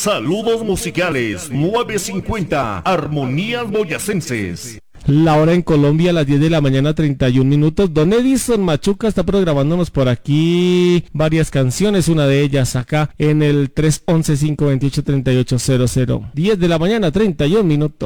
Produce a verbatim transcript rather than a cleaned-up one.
Saludos musicales nueve cincuenta, Armonías Boyacenses. La hora en Colombia a las diez de la mañana, treinta y un minutos. Don Edison Machuca está programándonos por aquí varias canciones, una de ellas acá en el tres once, cinco veintiocho, treinta y ocho cero cero. diez de la mañana, treinta y un minutos.